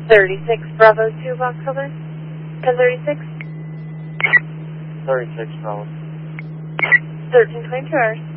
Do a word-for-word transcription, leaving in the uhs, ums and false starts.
thirty-six Bravo two, October. ten thirty-six. thirty-six, Bravo. thirteen twenty-two hours.